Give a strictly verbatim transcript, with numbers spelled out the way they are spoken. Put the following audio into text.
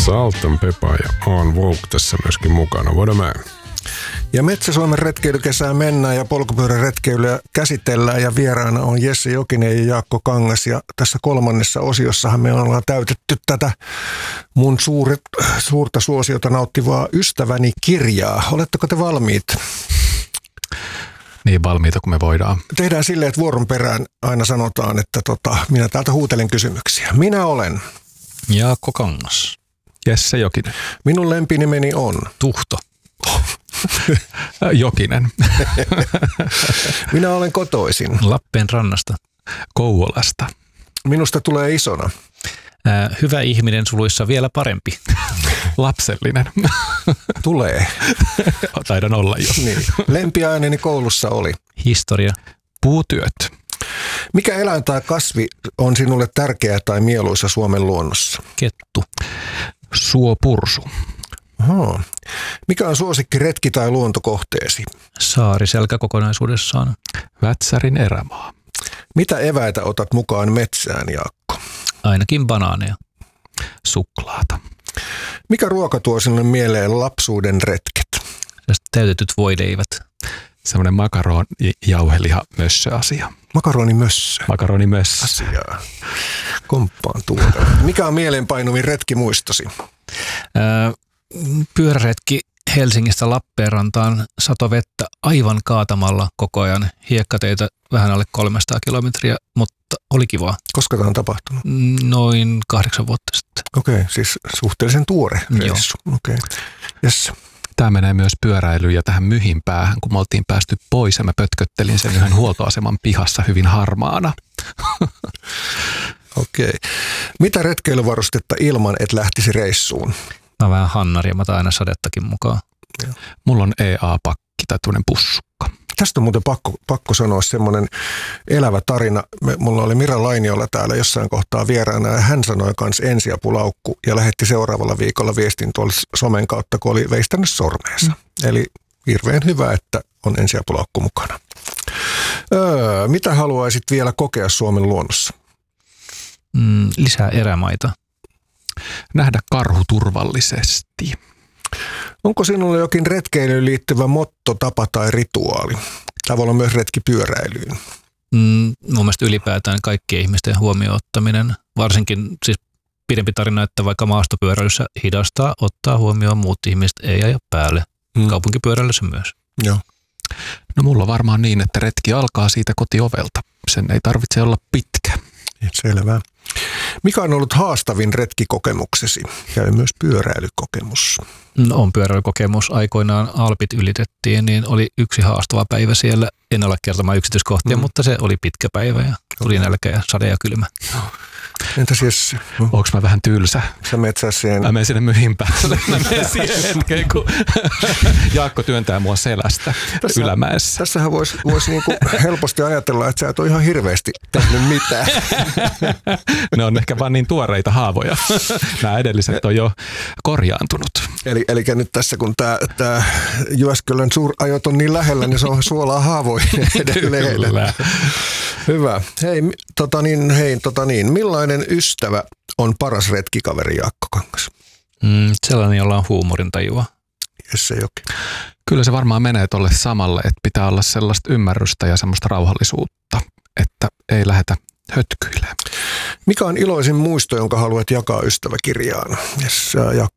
Salt and Pepper ja On Vogue tässä myöskin mukana. Voidaan. Ja Metsä-Suomen retkeilykesää mennään ja polkupyöräretkeilyä käsitellään ja vieraana on Jesse Jokinen ja Jaakko Kangas. Ja tässä kolmannessa osiossahan me ollaan täytetty tätä mun suuret, suurta suosiota nauttivaa Ystäväni kirjaa. Oletteko te valmiit? Niin valmiita kuin me voidaan. Tehdään silleen, että vuoron perään aina sanotaan, että tota, minä täältä huutelen kysymyksiä. Minä olen Jaakko Kangas. Jesse Jokinen. Minun lempinimeni on Tuhto. Jokinen. Minä olen kotoisin Lappeenrannasta. Kouvolasta. Minusta tulee isona. Ää, hyvä ihminen suluissa vielä parempi. Lapsellinen. Tulee. Taidan olla jo. Niin. Lempiaineeni koulussa oli Historia. Puutyöt. Mikä eläin tai kasvi on sinulle tärkeä tai mieluisa Suomen luonnossa? Kettu. Suopursu. Oho. Mikä on suosikki retki- tai luontokohteesi? Saariselkä kokonaisuudessaan. Vätsärin erämaa. Mitä eväitä otat mukaan metsään, Jaakko? Ainakin banaaneja. Suklaata. Mikä ruoka tuo sinulle mieleen lapsuuden retket? Täytetyt voileivät. Semmoinen makaron jauheliha mössö asia. Makaroni mössö. Makaroni mössö. Asiaa. Komppaan tuoda. Mikä on mieleenpainuvin retkimuistosi? Öö, pyöräretki Helsingistä Lappeenrantaan, satovettä aivan kaatamalla koko ajan. Hiekkateitä vähän alle kolmesataa kilometriä, mutta oli kivaa. Koska tämä on tapahtunut? Noin kahdeksan vuotta sitten. Okei, okay, siis suhteellisen tuore reissu. Okei. Okay. Yes. Tämä menee myös pyöräilyyn ja tähän myhin päähän, kun me oltiin päästy pois ja mä pötköttelin sen yhden huoltoaseman pihassa hyvin harmaana. Okei. Okay. Mitä retkeilyvarustetta ilman, et lähtisi reissuun? Mä oon vähän hannari ja mä otan aina sadettakin mukaan. Joo. Mulla on E A-pakki tai tuollainen pussukka. Tästä on muuten pakko, pakko sanoa semmoinen elävä tarina. Me, mulla oli Mira Lainiola täällä jossain kohtaa vieraana ja hän sanoi kans ensiapulaukku ja lähetti seuraavalla viikolla viestin tuolla somen kautta, kun oli veistänyt sormeensa. Mm. Eli hirveän hyvä, että on ensiapulaukku mukana. Öö, mitä haluaisit vielä kokea Suomen luonnossa? Mm, lisää erämaita. Nähdä karhu turvallisesti. Onko sinulla jokin retkeilyyn liittyvä motto, tapa tai rituaali? Tämä voi olla myös retki pyöräilyyn. Mm, mun mielestä ylipäätään kaikkien ihmisten huomioon ottaminen, varsinkin siis pidempi tarina, että vaikka maastopyöräilyssä hidastaa, ottaa huomioon muut ihmiset, ei aja päälle. Mm. Kaupunkipyöräilyssä myös. Joo. No mulla on varmaan niin, että retki alkaa siitä kotiovelta. Sen ei tarvitse olla pitkä. Selvä. Mikä on ollut haastavin retkikokemuksesi? Käy myös pyöräilykokemus. No, on pyöräilykokemus. Aikoinaan Alpit ylitettiin, niin oli yksi haastava päivä siellä. En ole kertomaan yksityiskohtia, mm. mutta se oli pitkä päivä ja tuli nälkä ja sade ja kylmä. Entäs jos... Onko mä vähän tylsä? Sä menet siihen... Mä menen sinne myhin päälle. Mä menen siihen hetkeen, kun Jaakko työntää mua selästä tässä, ylämäessä. Tässähän voisi vois niinku helposti ajatella, että sä et ole ihan hirveästi tehnyt mitään. Ne on ehkä vaan niin tuoreita haavoja. Nämä edelliset on jo korjaantunut. Eli, eli nyt tässä, kun tämä, tämä Jyväskylän suurajot on niin lähellä, niin se on suolaa haavoihin edelleen. Kyllä. Hyvä. Hei, tota niin, hei, tota niin. Millainen ystävä on paras retkikaveri, Jaakko Kangas? Mm, sellainen, jolla on huumorintajua. Jesse Jokinen. Kyllä se varmaan menee tolle samalle, että pitää olla sellaista ymmärrystä ja semmoista rauhallisuutta, että ei lähdetä hötkyilemään. Mikä on iloisin muisto, jonka haluat jakaa ystäväkirjaan? Yes, Jaakko.